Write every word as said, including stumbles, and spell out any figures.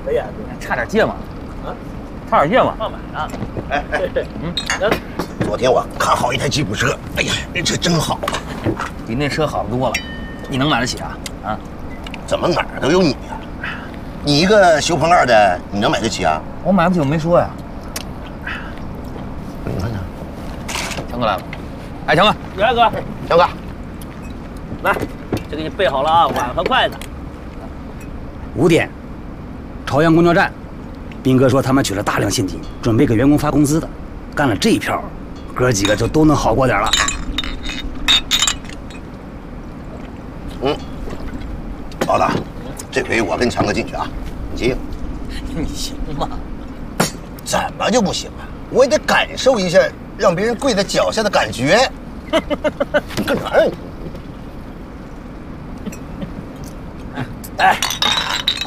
可以啊， 差点借嘛。 啊， 差点借嘛。 放买啊。 哎哎， 嗯， 昨天我看好一台吉普车，哎呀，那车真好， 比那车好多了。你能买得起啊？啊？ 怎么哪儿都有你呀？你一个修棚二的，你能买得起啊？ 我买不起，我没说呀。 你看看， 强哥来了。哎，强哥， 来哥， 强哥， 来，这给你备好了啊，碗和筷子。 五点，朝阳公交站，斌哥说他们取了大量现金，准备给员工发工资的。干了这一票，哥几个就都能好过点了。 嗯，老大，这回我跟强哥进去啊，你接应。 你行吗？ 怎么就不行啊？我也得感受一下让别人跪在脚下的感觉。你干啥呀你？